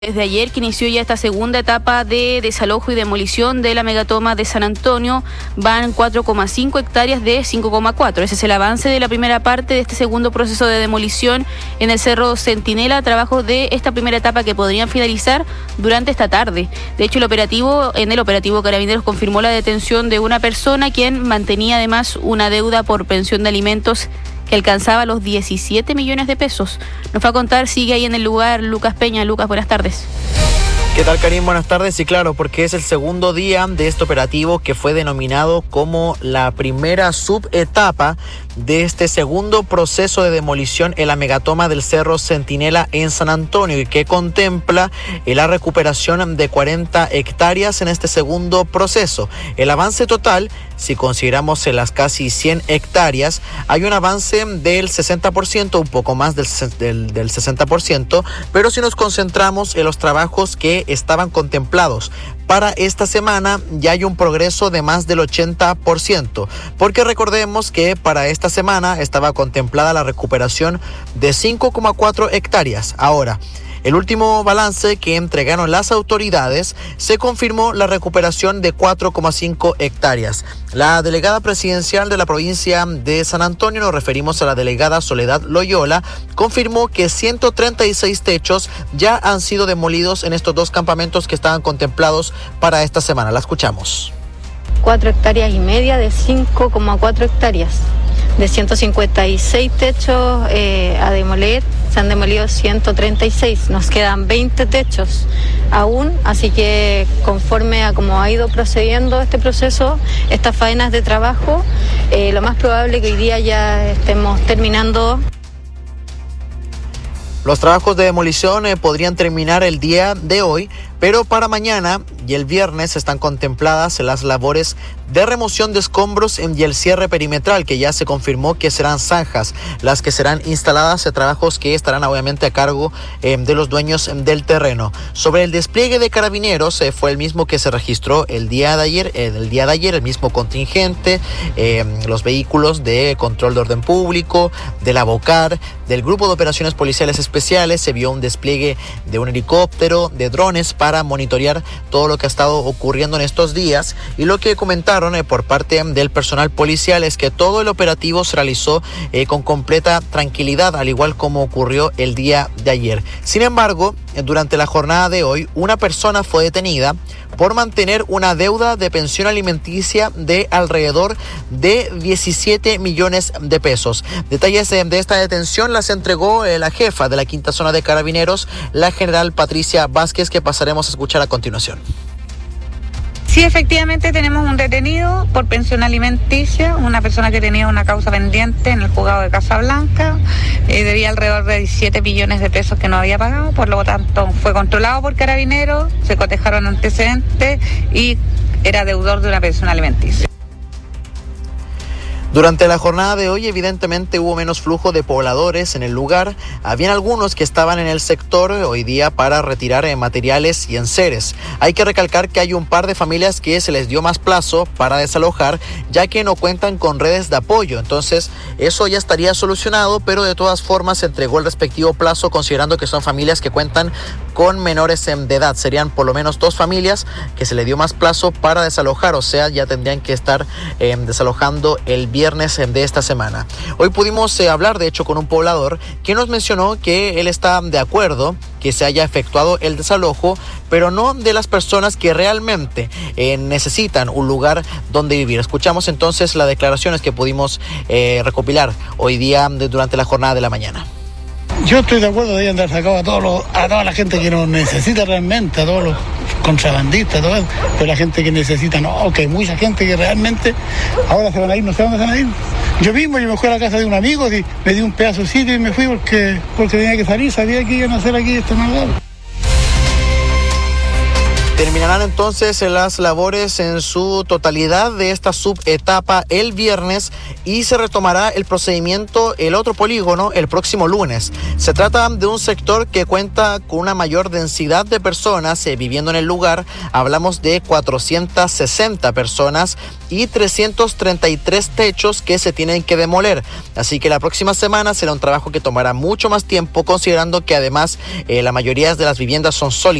Desde ayer que inició ya esta segunda etapa de desalojo y demolición de la megatoma de San Antonio, van 4,5 hectáreas de 5,4. Ese es el avance de la primera parte de este segundo proceso de demolición en el Cerro Centinela, trabajos de esta primera etapa que podrían finalizar durante esta tarde. De hecho, en el operativo Carabineros confirmó la detención de una persona quien mantenía además una deuda por pensión de alimentos que alcanzaba los 17 millones de pesos. Nos va a contar, sigue ahí en el lugar Lucas Peña. Lucas, buenas tardes. ¿Qué tal, Karim? Buenas tardes. Sí, claro, porque es el segundo día de este operativo que fue denominado como la primera subetapa de este segundo proceso de demolición en la megatoma del Cerro Centinela en San Antonio y que contempla la recuperación de 40 hectáreas en este segundo proceso. El avance total, si consideramos las casi 100 hectáreas, hay un avance del 60%, un poco más del 60%, pero si nos concentramos en los trabajos que estaban contemplados para esta semana, ya hay un progreso de más del 80%, porque recordemos que para esta semana estaba contemplada la recuperación de 5,4 hectáreas. Ahora, el último balance que entregaron las autoridades se confirmó la recuperación de 4,5 hectáreas. La delegada presidencial de la provincia de San Antonio, nos referimos a la delegada Soledad Loyola, confirmó que 136 techos ya han sido demolidos en estos dos campamentos que estaban contemplados para esta semana. La escuchamos. 4,5 hectáreas de 5,4 hectáreas. De 156 techos a demoler, se han demolido 136. Nos quedan 20 techos aún, así que conforme a cómo ha ido procediendo este proceso, estas faenas de trabajo, lo más probable es que hoy día ya estemos terminando. Los trabajos de demolición podrían terminar el día de hoy, pero para mañana y el viernes están contempladas las labores de remoción de escombros y el cierre perimetral, que ya se confirmó que serán zanjas las que serán instaladas, trabajos que estarán obviamente a cargo de los dueños del terreno. Sobre el despliegue de carabineros, fue el mismo que se registró el día de ayer, el mismo contingente, los vehículos de control de orden público, de la BOCAR, del Grupo de Operaciones Policiales Especiales. Se vio un despliegue de un helicóptero, de drones para monitorear todo lo que ha estado ocurriendo en estos días, y lo que comentaron por parte del personal policial es que todo el operativo se realizó con completa tranquilidad, al igual como ocurrió el día de ayer. Sin embargo, durante la jornada de hoy, una persona fue detenida por mantener una deuda de pensión alimenticia de alrededor de 17 millones de pesos. Detalles de esta detención las entregó la jefa de la quinta zona de Carabineros, la general Patricia Vázquez, que pasaremos a escuchar a continuación. Sí, efectivamente tenemos un detenido por pensión alimenticia, una persona que tenía una causa pendiente en el juzgado de Casablanca, debía alrededor de 17 millones de pesos que no había pagado, por lo tanto fue controlado por Carabineros, se cotejaron antecedentes y era deudor de una pensión alimenticia. Durante la jornada de hoy, evidentemente, hubo menos flujo de pobladores en el lugar. Habían algunos que estaban en el sector hoy día para retirar materiales y enseres. Hay que recalcar que hay un par de familias que se les dio más plazo para desalojar, ya que no cuentan con redes de apoyo. Entonces, eso ya estaría solucionado, pero de todas formas se entregó el respectivo plazo, considerando que son familias que cuentan con menores de edad. Serían por lo menos 2 familias que se le dio más plazo para desalojar, o sea, ya tendrían que estar desalojando el viernes de esta semana. Hoy pudimos hablar, de hecho, con un poblador que nos mencionó que él está de acuerdo que se haya efectuado el desalojo, pero no de las personas que realmente necesitan un lugar donde vivir. Escuchamos entonces las declaraciones que pudimos recopilar hoy día durante la jornada de la mañana. Yo estoy de acuerdo de andar sacado a toda la gente que nos necesita realmente, a todos los contrabandistas, todo eso, pero la gente que necesita, no, que hay mucha gente que realmente ahora se van a ir, no sé dónde se van a ir. Yo mismo, me fui a la casa de un amigo, me di un pedazo de sitio y me fui porque tenía que salir, sabía que iban a hacer aquí esto más largo. Terminarán entonces las labores en su totalidad de esta subetapa el viernes y se retomará el procedimiento, el otro polígono, el próximo lunes. Se trata de un sector que cuenta con una mayor densidad de personas viviendo en el lugar. Hablamos de 460 personas y 333 techos que se tienen que demoler. Así que la próxima semana será un trabajo que tomará mucho más tiempo, considerando que además la mayoría de las viviendas son sólidas.